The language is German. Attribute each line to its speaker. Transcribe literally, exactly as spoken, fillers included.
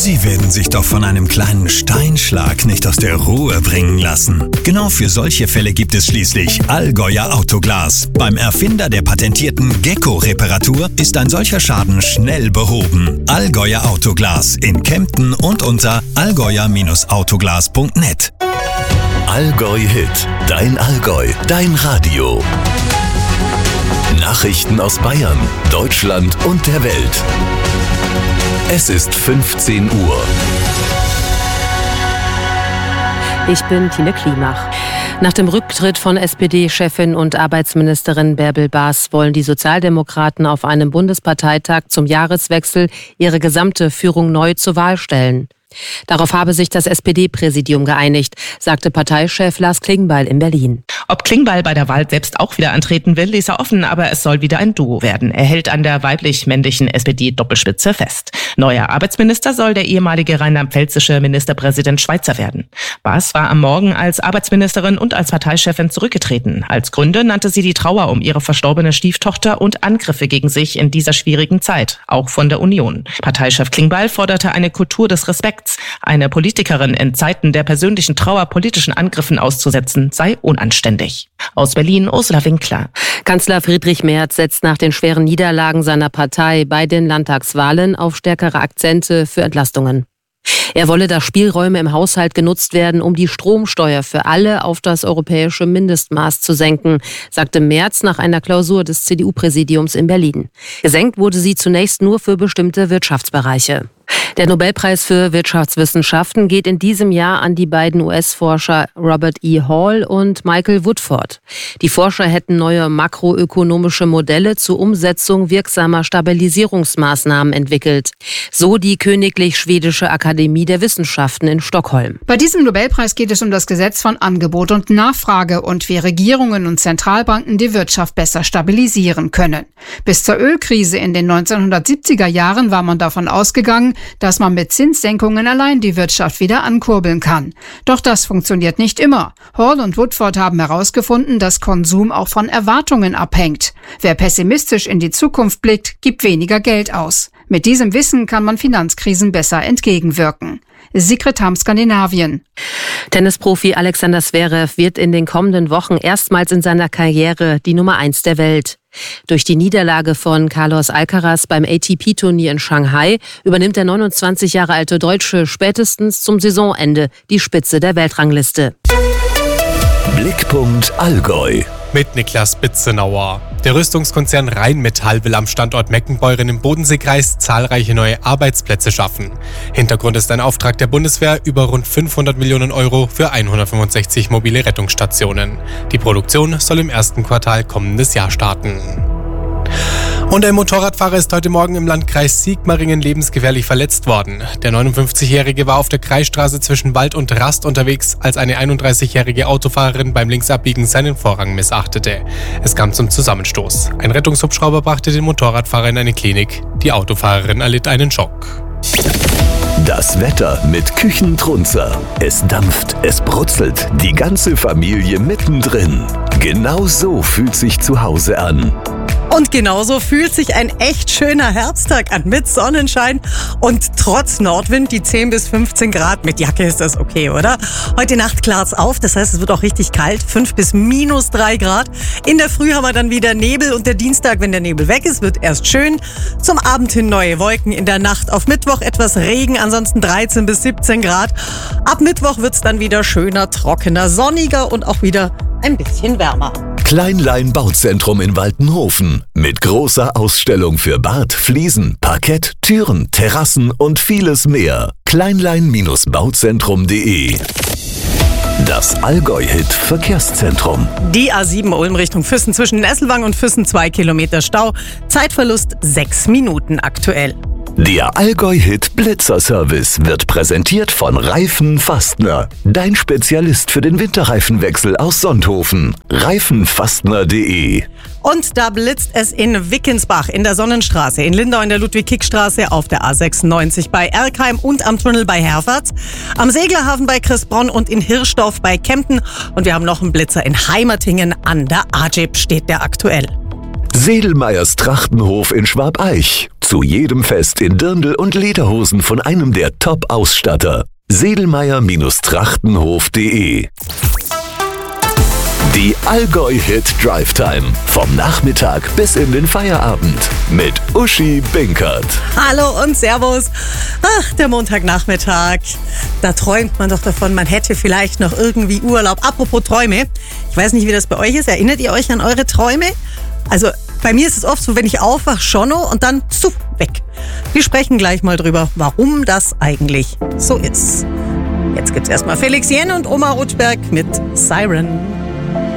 Speaker 1: Sie werden sich doch von einem kleinen Steinschlag nicht aus der Ruhe bringen lassen. Genau für solche Fälle gibt es schließlich Allgäuer Autoglas. Beim Erfinder der patentierten Gecko-Reparatur ist ein solcher Schaden schnell behoben. Allgäuer Autoglas in Kempten und unter allgäuer Autoglas punkt net.
Speaker 2: Allgäu Hit, dein Allgäu, dein Radio. Nachrichten aus Bayern, Deutschland und der Welt. Es ist fünfzehn Uhr.
Speaker 3: Ich bin Tine Klimach. Nach dem Rücktritt von S P D-Chefin und Arbeitsministerin Bärbel Baas wollen die Sozialdemokraten auf einem Bundesparteitag zum Jahreswechsel ihre gesamte Führung neu zur Wahl stellen. Darauf habe sich das S P D-Präsidium geeinigt, sagte Parteichef Lars Klingbeil in Berlin.
Speaker 4: Ob Klingbeil bei der Wahl selbst auch wieder antreten will, ließ er offen, aber es soll wieder ein Duo werden. Er hält an der weiblich-männlichen S P D-Doppelspitze fest. Neuer Arbeitsminister soll der ehemalige rheinland-pfälzische Ministerpräsident Schweizer werden. Baas war am Morgen als Arbeitsministerin und als Parteichefin zurückgetreten. Als Gründe nannte sie die Trauer um ihre verstorbene Stieftochter und Angriffe gegen sich in dieser schwierigen Zeit, auch von der Union. Parteichef Klingbeil forderte eine Kultur des Respekts. Eine Politikerin in Zeiten der persönlichen Trauer politischen Angriffen auszusetzen, sei unanständig. Aus Berlin, Ursula Winkler.
Speaker 3: Kanzler Friedrich Merz setzt nach den schweren Niederlagen seiner Partei bei den Landtagswahlen auf stärkere Akzente für Entlastungen. Er wolle, dass Spielräume im Haushalt genutzt werden, um die Stromsteuer für alle auf das europäische Mindestmaß zu senken, sagte Merz nach einer Klausur des C D U-Präsidiums in Berlin. Gesenkt wurde sie zunächst nur für bestimmte Wirtschaftsbereiche. Der Nobelpreis für Wirtschaftswissenschaften geht in diesem Jahr an die beiden U S-Forscher Robert E. Hall und Michael Woodford. Die Forscher hätten neue makroökonomische Modelle zur Umsetzung wirksamer Stabilisierungsmaßnahmen entwickelt. So die Königlich Schwedische Akademie der Wissenschaften in Stockholm.
Speaker 5: Bei diesem Nobelpreis geht es um das Gesetz von Angebot und Nachfrage und wie Regierungen und Zentralbanken die Wirtschaft besser stabilisieren können. Bis zur Ölkrise in den neunzehnhundertsiebziger Jahren war man davon ausgegangen, dass man mit Zinssenkungen allein die Wirtschaft wieder ankurbeln kann. Doch das funktioniert nicht immer. Hall und Woodford haben herausgefunden, dass Konsum auch von Erwartungen abhängt. Wer pessimistisch in die Zukunft blickt, gibt weniger Geld aus. Mit diesem Wissen kann man Finanzkrisen besser entgegenwirken. Sigrid Hamm, Skandinavien.
Speaker 3: Tennisprofi Alexander Zverev wird in den kommenden Wochen erstmals in seiner Karriere die Nummer eins der Welt. Durch die Niederlage von Carlos Alcaraz beim A T P-Turnier in Shanghai übernimmt der neunundzwanzig Jahre alte Deutsche spätestens zum Saisonende die Spitze der Weltrangliste.
Speaker 2: Blickpunkt Allgäu.
Speaker 6: Mit Niklas Bitzenauer. Der Rüstungskonzern Rheinmetall will am Standort Meckenbeuren im Bodenseekreis zahlreiche neue Arbeitsplätze schaffen. Hintergrund ist ein Auftrag der Bundeswehr über rund fünfhundert Millionen Euro für hundertfünfundsechzig mobile Rettungsstationen. Die Produktion soll im ersten Quartal kommendes Jahr starten. Und ein Motorradfahrer ist heute Morgen im Landkreis Sigmaringen lebensgefährlich verletzt worden. Der neunundfünfzigjährige war auf der Kreisstraße zwischen Wald und Rast unterwegs, als eine einunddreißigjährige Autofahrerin beim Linksabbiegen seinen Vorrang missachtete. Es kam zum Zusammenstoß. Ein Rettungshubschrauber brachte den Motorradfahrer in eine Klinik. Die Autofahrerin erlitt einen Schock.
Speaker 2: Das Wetter mit Küchentrunzer. Es dampft, es brutzelt, die ganze Familie mittendrin. Genau so fühlt sich zu Hause an.
Speaker 7: Und genauso fühlt sich ein echt schöner Herbsttag an, mit Sonnenschein und trotz Nordwind die zehn bis fünfzehn Grad. Mit Jacke ist das okay, oder? Heute Nacht klart's auf, das heißt, es wird auch richtig kalt, fünf bis minus drei Grad. In der Früh haben wir dann wieder Nebel und der Dienstag, wenn der Nebel weg ist, wird erst schön. Zum Abend hin neue Wolken, in der Nacht auf Mittwoch etwas Regen, ansonsten dreizehn bis siebzehn Grad. Ab Mittwoch wird's dann wieder schöner, trockener, sonniger und auch wieder ein bisschen wärmer.
Speaker 2: Kleinlein Bauzentrum in Waltenhofen mit großer Ausstellung für Bad, Fliesen, Parkett, Türen, Terrassen und vieles mehr. kleinlein Bauzentrum punkt de. Das Allgäu-Hit Verkehrszentrum.
Speaker 7: Die A sieben Ulm Richtung Füssen zwischen Nesselwang und Füssen zwei Kilometer Stau. Zeitverlust sechs Minuten aktuell.
Speaker 2: Der Allgäu-Hit Blitzer-Service wird präsentiert von Reifen Fastner. Dein Spezialist für den Winterreifenwechsel aus Sonthofen. reifenfastner punkt de.
Speaker 7: Und da blitzt es in Wickensbach, in der Sonnenstraße, in Lindau in der Ludwig-Kick-Straße, auf der A sechsundneunzig bei Erkheim und am Tunnel bei Herferts, am Seglerhafen bei Chrisbronn und in Hirschdorf bei Kempten. Und wir haben noch einen Blitzer in Heimertingen an der A J I P steht der aktuell.
Speaker 2: Sedelmeyers Trachtenhof in Schwabeich. Zu jedem Fest in Dirndl und Lederhosen von einem der Top-Ausstatter. Sedelmeier-Trachtenhof punkt de. Die Allgäu-Hit Drive Time. Vom Nachmittag bis in den Feierabend. Mit Uschi Binkert.
Speaker 7: Hallo und Servus. Ach, der Montagnachmittag. Da träumt man doch davon, man hätte vielleicht noch irgendwie Urlaub. Apropos Träume. Ich weiß nicht, wie das bei euch ist. Erinnert ihr euch an eure Träume? Also bei mir ist es oft so, wenn ich aufwache, schon und dann zu, weg. Wir sprechen gleich mal drüber, warum das eigentlich so ist. Jetzt gibt's erstmal Felix Jähn und Oma Rutschberg mit Siren.